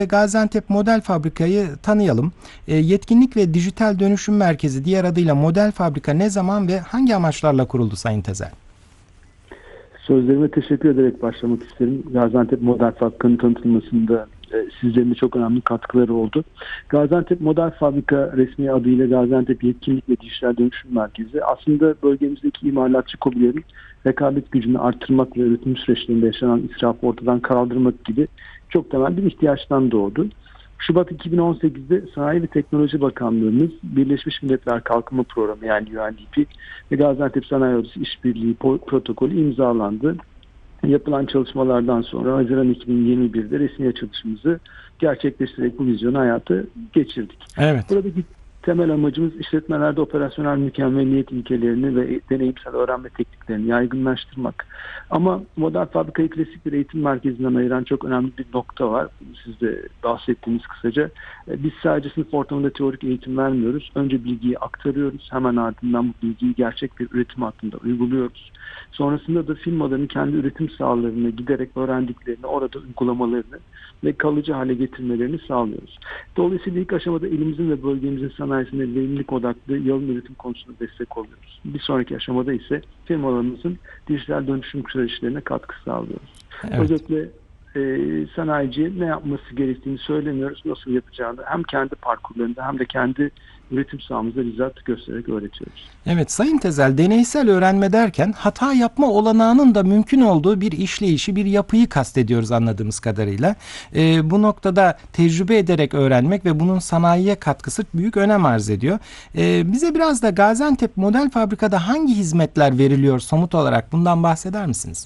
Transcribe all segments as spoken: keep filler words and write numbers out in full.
Gaziantep Model Fabrika'yı tanıyalım. E, Yetkinlik ve Dijital Dönüşüm Merkezi, diğer adıyla Model Fabrika, ne zaman ve hangi amaçlarla kuruldu Sayın Tezel? Sözlerime teşekkür ederek başlamak isterim. Gaziantep Model Fabrika'nın tanıtılmasında e, sizlerin de çok önemli katkıları oldu. Gaziantep Model Fabrika resmi adıyla Gaziantep Yetkinlik ve Dijital Dönüşüm Merkezi aslında bölgemizdeki imalatçı KOBİ'lerin rekabet gücünü arttırmak ve üretim süreçlerinde yaşanan israfı ortadan kaldırmak gibi çok temel bir ihtiyaçtan doğdu. Şubat iki bin on sekizde Sanayi ve Teknoloji Bakanlığımız Birleşmiş Milletler Kalkınma Programı yani U N D P ve Gaziantep Sanayi Odası İşbirliği Protokolü imzalandı. Yapılan çalışmalardan sonra Haziran iki bin yirmi birde resmi açılışımızı gerçekleştirerek bu vizyonu hayata geçirdik. Evet. Buradaki temel amacımız işletmelerde operasyonel mükemmeliyet ilkelerini ve deneyimsel öğrenme tekniklerini yaygınlaştırmak. Ama model fabrikayı klasik bir eğitim merkezinden ayıran çok önemli bir nokta var. Siz de bahsettiğiniz kısaca. Biz sadece sınıf ortamında teorik eğitim vermiyoruz. Önce bilgiyi aktarıyoruz. Hemen ardından bu bilgiyi gerçek bir üretim hattında uyguluyoruz. Sonrasında da firmaların kendi üretim sahalarına giderek öğrendiklerini, orada uygulamalarını ve kalıcı hale getirmelerini sağlıyoruz. Dolayısıyla ilk aşamada ilimizin ve bölgemizin sanayisinde verimlilik odaklı yalın üretim konusunda destek oluyoruz. Bir sonraki aşamada ise firmalarımızın dijital dönüşüm süreçlerine katkı sağlıyoruz. Evet. Özetle e, sanayiciye ne yapması gerektiğini söylemiyoruz, nasıl yapacağını hem kendi parkurlarında hem de kendi üretim sahamızda bizzat göstererek öğretiyoruz. Evet Sayın Tezel, deneysel öğrenme derken hata yapma olanağının da mümkün olduğu bir işleyişi, bir yapıyı kastediyoruz anladığımız kadarıyla. Ee, bu noktada tecrübe ederek öğrenmek ve bunun sanayiye katkısı büyük önem arz ediyor. Ee, bize biraz da Gaziantep Model Fabrika'da hangi hizmetler veriliyor somut olarak, bundan bahseder misiniz?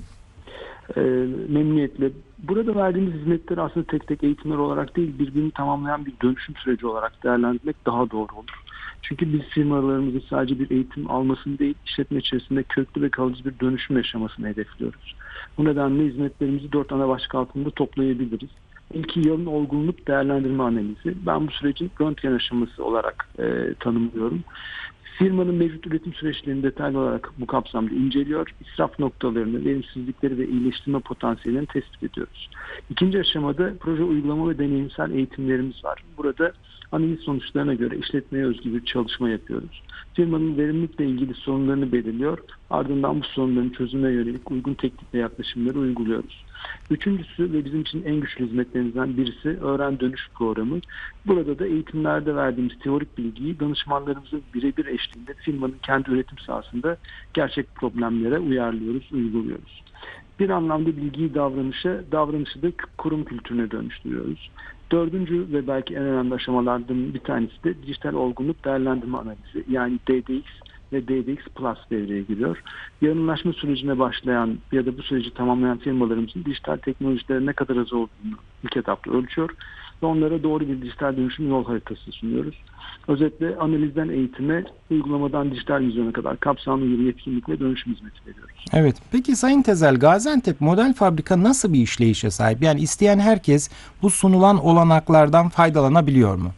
E, memnuniyetle. Burada verdiğimiz hizmetleri aslında tek tek eğitimler olarak değil, birbirini tamamlayan bir dönüşüm süreci olarak değerlendirmek daha doğru olur. Çünkü biz firmalarımızın sadece bir eğitim almasını değil, işletme içerisinde köklü ve kalıcı bir dönüşüm yaşamasını hedefliyoruz. Bu nedenle hizmetlerimizi dört ana başlık altında toplayabiliriz. İlki yalın olgunluk değerlendirme analizi. Ben bu sürecin röntgen aşaması olarak e, tanımlıyorum. Firmanın mevcut üretim süreçlerini detaylı olarak bu kapsamda inceliyor. İsraf noktalarını, verimsizlikleri ve iyileştirme potansiyellerini tespit ediyoruz. İkinci aşamada proje uygulama ve deneyimsel eğitimlerimiz var. Burada analiz sonuçlarına göre işletmeye özgü bir çalışma yapıyoruz. Firmanın verimlilikle ilgili sorunlarını belirliyor. Ardından bu sorunların çözümüne yönelik uygun teknik ve yaklaşımları uyguluyoruz. Üçüncüsü ve bizim için en güçlü hizmetlerimizden birisi öğren dönüş programı. Burada da eğitimlerde verdiğimiz teorik bilgiyi danışmanlarımızın birebir eşliğinde firmanın kendi üretim sahasında gerçek problemlere uyarlıyoruz, uyguluyoruz. Bir anlamda bilgiyi davranışa, davranışı da kurum kültürüne dönüştürüyoruz. Dördüncü ve belki en önemli aşamalardan bir tanesi de dijital olgunluk değerlendirme analizi, yani D D X ve D D X Plus devreye giriyor. Yayınlaşma sürecine başlayan ya da bu süreci tamamlayan firmalarımızın dijital teknolojilere ne kadar az olduğunu ilk etapta ölçüyor ve onlara doğru bir dijital dönüşüm yol haritası sunuyoruz. Özetle analizden eğitime, uygulamadan dijital vizyona kadar kapsamlı bir yetkinlik ve dönüşüm hizmeti veriyoruz. Evet. Peki Sayın Tezel, Gaziantep Model Fabrika nasıl bir işleyişe sahip? Yani isteyen herkes bu sunulan olanaklardan faydalanabiliyor mu?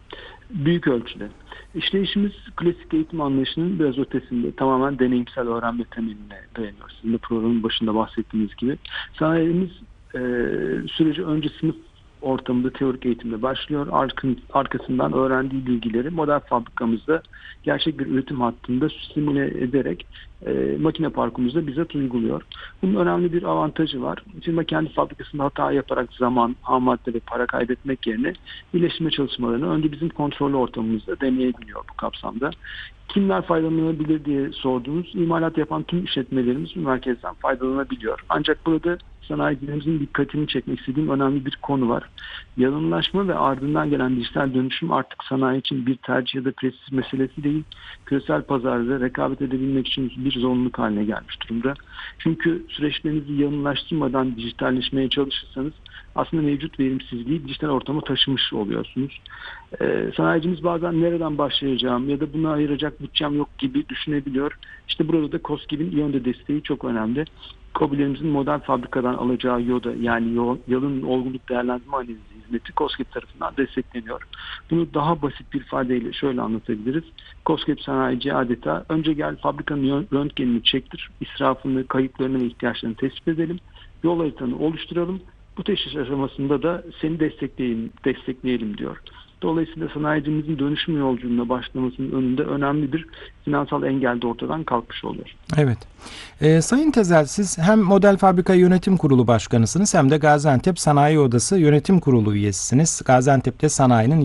Büyük ölçüde. İşleyişimiz klasik eğitim anlayışının biraz ötesinde, tamamen deneyimsel öğrenme temeline dayanıyor. Sizin de programın başında bahsettiğiniz gibi. Sanayimiz e, süreci önce sınıf ortamında teorik eğitimle başlıyor. Arkasından öğrendiği bilgileri model fabrikamızda gerçek bir üretim hattında simüle ederek e, makine parkımızda bizzat uyguluyor. Bunun önemli bir avantajı var. Firma kendi fabrikasında hata yaparak zaman, ham madde ve para kaybetmek yerine iyileştirme çalışmalarını önce bizim kontrollü ortamımızda deneyebiliyor bu kapsamda. Kimler faydalanabilir diye sorduğunuz, imalat yapan tüm işletmelerimiz bu merkezden faydalanabiliyor. Ancak burada sanayicilerimizin dikkatini çekmek istediğim önemli bir konu var. Yalınlaşma ve ardından gelen dijital dönüşüm artık sanayi için bir tercih ya da prestij meselesi değil, küresel pazarda rekabet edebilmek için bir zorunluluk haline gelmiş durumda. Çünkü süreçlerinizi yalınlaştırmadan dijitalleşmeye çalışırsanız aslında mevcut verimsizliği dijital ortama taşımış oluyorsunuz. Ee, sanayicimiz bazen nereden başlayacağım ya da buna ayıracak bütçem yok gibi düşünebiliyor. İşte burada da KOSGİB'in yönde desteği çok önemli. KOBİ'lerimizin model fabrikadan alacağı YODA, yani yalın olgunluk değerlendirme analizi hizmeti KOSGİB tarafından destekleniyor. Bunu daha basit bir ifadeyle şöyle anlatabiliriz. KOSGİB sanayici adeta önce gel fabrikanın röntgenini çektir, israfını, kayıplarını ve ihtiyaçlarını tespit edelim, yol haritanı oluşturalım, Bu teşhis aşamasında da seni destekleyelim, destekleyelim diyor. Dolayısıyla sanayicimizin dönüşüm yolculuğuna başlamasının önünde önemli bir finansal engel de ortadan kalkmış oluyor. Evet. Ee, Sayın Tezel, siz hem Model Fabrika Yönetim Kurulu Başkanısınız hem de Gaziantep Sanayi Odası Yönetim Kurulu üyesisiniz. Gaziantep'te sanayinin